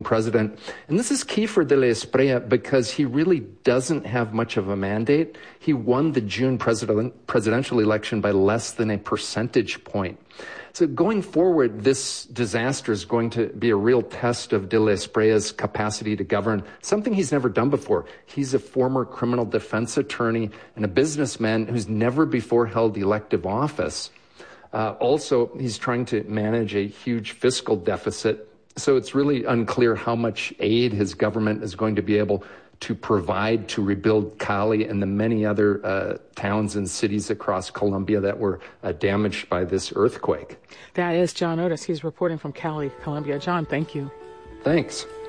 president. And this is key for De La Espriella because he really doesn't have much of a mandate. He won the June presidential election by less than a percentage point. So going forward, this disaster is going to be a real test of De La Espriella's capacity to govern, something he's never done before. He's a former criminal defense attorney and a businessman who's never before held elective office. Also, he's trying to manage a huge fiscal deficit. So it's really unclear how much aid his government is going to be able to provide to rebuild Cali and the many other towns and cities across Colombia that were damaged by this earthquake. That is John Otis. He's reporting from Cali, Colombia. John, thank you. Thanks.